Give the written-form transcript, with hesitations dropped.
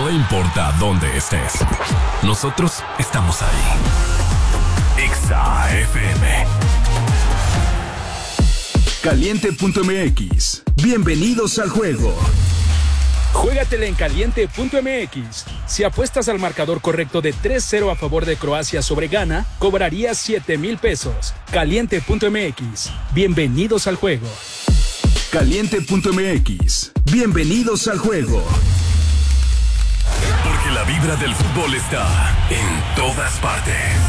No importa dónde estés, nosotros estamos ahí. Exa FM. Caliente.mx. Bienvenidos al juego. Juégatela en Caliente.mx. Si apuestas al marcador correcto de 3-0 a favor de Croacia sobre Ghana, cobrarías 7,000 pesos. Caliente.mx. Bienvenidos al juego. Caliente.mx. Bienvenidos al juego. Porque la vibra del fútbol está en todas partes.